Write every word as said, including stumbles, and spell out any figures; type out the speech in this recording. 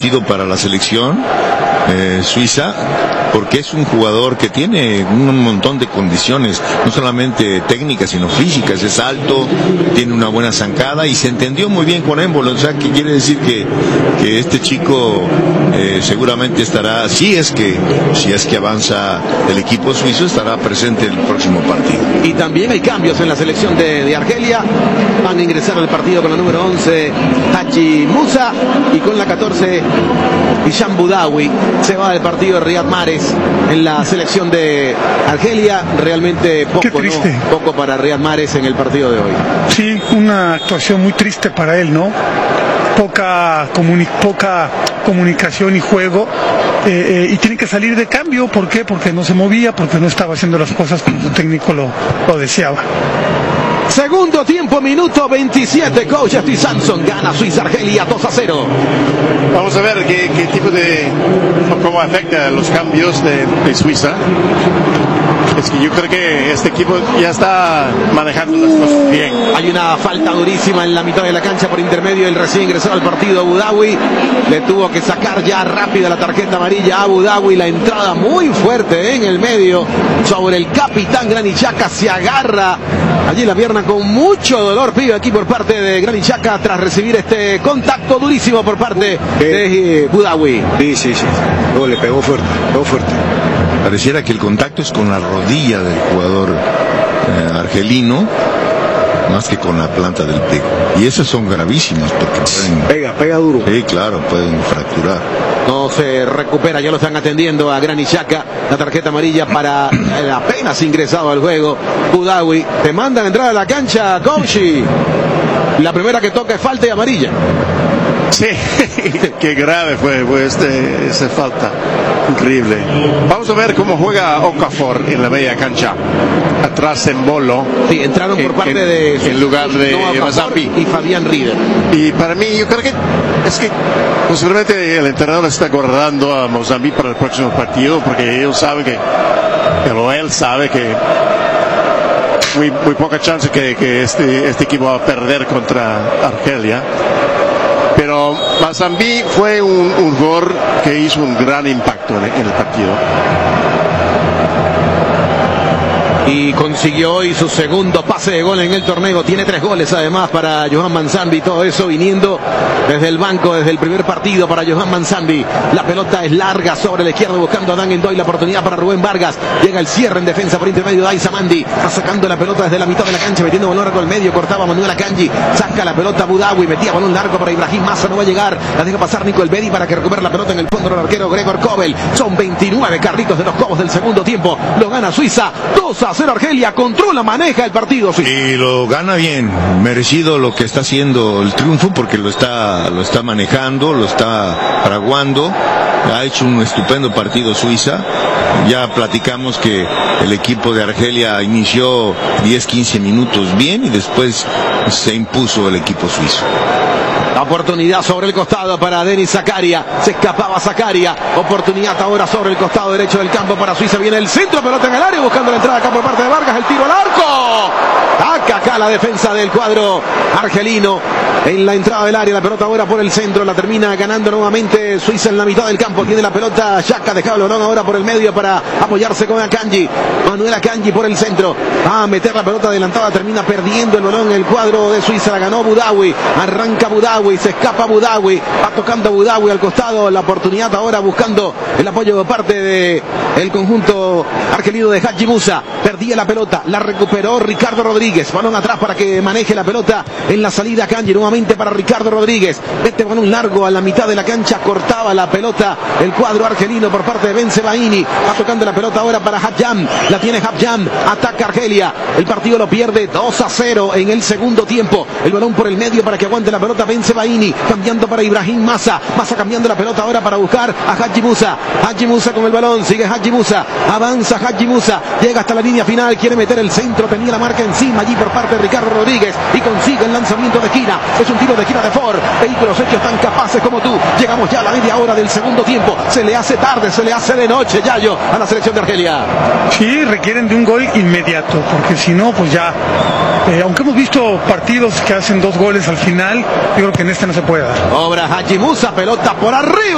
partido para la selección eh, suiza, porque es un jugador que tiene un montón de condiciones, no solamente técnicas, sino físicas. Es alto, tiene una buena zancada y se entendió muy bien con Embolo. O sea, que quiere decir que, que este chico eh, seguramente estará, si es que si es que avanza el equipo suizo, estará presente en el próximo partido. Y también hay cambios en la selección de, de Argelia. Van a ingresar al partido con la número once Haji Musa y con la catorce Hisham Boudaoui. Se va del partido Riyad Mahrez en la selección de Argelia. Realmente poco, ¿no? Poco para Riyad Mahrez en el partido de hoy. Sí, una actuación muy triste para él, ¿no? Poca, comuni poca comunicación y juego, eh, eh, y tiene que salir de cambio. ¿Por qué? Porque no se movía, porque no estaba haciendo las cosas como su técnico lo, lo deseaba. Segundo tiempo, minuto veintisiete, Coach Steve Samson gana Suiza Argelia dos a cero. Vamos a ver qué, qué tipo de, cómo afecta los cambios de, de Suiza. Es que yo creo que este equipo ya está manejando las cosas bien. Hay una falta durísima en la mitad de la cancha por intermedio del recién ingresado al partido Boudaoui. Le tuvo que sacar ya rápida la tarjeta amarilla a Boudaoui. La entrada muy fuerte en el medio sobre el capitán Granit Xhaka. Se agarra allí la pierna con mucho dolor, pibe, aquí por parte de Granit Xhaka tras recibir este contacto durísimo por parte de Boudaoui. Sí, sí, sí. No, le pegó fuerte, pegó fuerte. Pareciera que el contacto es con la rodilla del jugador eh, argelino, más que con la planta del pie. Y esas son gravísimas porque pueden... Pega, pega duro. Sí, claro, pueden fracturar. No se recupera, ya lo están atendiendo a Granit Xhaka. La tarjeta amarilla para el apenas ingresado al juego Boudaoui. Te mandan a entrar a la cancha, Coachy. La primera que toca es falta y amarilla. Sí, qué grave fue, fue este, esa falta. Increíble. Vamos a ver cómo juega Okafor en la media cancha. Atrás Embolo. Sí, entraron por en, parte en, de... En lugar de Mazambi. Y Fabián Rieder. Y para mí, yo creo que es que posiblemente el entrenador está guardando a Mozambique para el próximo partido, porque ellos saben que, pero él sabe que muy, muy poca chance que, que este, este equipo va a perder contra Argelia. Pero Mazambi fue un, un jugador que hizo un gran impacto en, en el partido. Y consiguió hoy su segundo pase de gol en el torneo. Tiene tres goles además para Johan Manzambi. Todo eso viniendo desde el banco, desde el primer partido para Johan Manzambi. La pelota es larga sobre la izquierda buscando a Dan Endoy. La oportunidad para Rubén Vargas. Llega el cierre en defensa por intermedio de Aissa Mandi. Está sacando la pelota desde la mitad de la cancha, metiendo balón largo al medio. Cortaba Manuel Akanji. Saca la pelota Boudaoui. Metía balón largo para Ibrahim Massa. No va a llegar. La deja pasar Nico Elvedi para que recupere la pelota en el fondo del arquero Gregor Kobel. Son veintinueve carritos de los cobos del segundo tiempo. Lo gana Suiza dos a cero. Argelia controla, maneja el partido. Sí. Y lo gana bien, merecido lo que está haciendo el triunfo, porque lo está, lo está manejando, lo está fraguando. Ha hecho un estupendo partido Suiza. Ya platicamos que el equipo de Argelia inició diez quince minutos bien y después se impuso el equipo suizo. Oportunidad sobre el costado para Denis Zakaria. Se escapaba Zakaria. Oportunidad ahora sobre el costado derecho del campo para Suiza. Viene el centro, pelota en el área buscando la entrada acá por parte de Vargas. El tiro al arco. Acá, acá la defensa del cuadro argelino. En la entrada del área, la pelota ahora por el centro. La termina ganando nuevamente Suiza en la mitad del campo. Tiene la pelota Xhaka. Dejaba el balón ahora por el medio para apoyarse con Akanji. Manuel Akanji por el centro. A meter la pelota adelantada. Termina perdiendo el balón el cuadro de Suiza. La ganó Boudaoui. Arranca Boudaoui. Se escapa Boudaoui. Va tocando Boudaoui al costado. La oportunidad ahora buscando el apoyo de parte de el conjunto argelino de Haji Musa. Perdía la pelota. La recuperó Ricardo Rodríguez. Balón atrás para que maneje la pelota en la salida Akanji. Nuevamente para Ricardo Rodríguez. Este balón largo a la mitad de la cancha. Cortaba la pelota el cuadro argelino por parte de Ben Sebaini. Va tocando la pelota ahora para Habjam. La tiene Habjam. Ataca Argelia. El partido lo pierde dos a cero en el segundo tiempo. El balón por el medio para que aguante la pelota Ben Sebaini. Cambiando para Ibrahim Massa. Massa cambiando la pelota ahora para buscar a Haji Musa. Haji Musa con el balón. Sigue Haji Musa. Avanza Haji Musa. Llega hasta la línea final. Quiere meter el centro. Tenía la marca encima allí por parte de Ricardo Rodríguez. Y consigue el lanzamiento de esquina. Es un tiro de esquina de Ford. Vehículos hechos tan capaces como tú. Llegamos ya a la media hora del segundo tiempo. Se le hace tarde, se le hace de noche, Yayo, a la selección de Argelia. Sí, requieren de un gol inmediato, porque si no, pues ya, eh, aunque hemos visto partidos que hacen dos goles al final, yo creo que en este no se puede dar. Obra Haji Musa, pelota por arriba.